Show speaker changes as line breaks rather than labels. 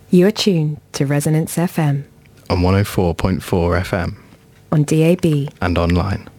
You are tuned to Resonance FM
on 104.4 FM
on DAB
and online.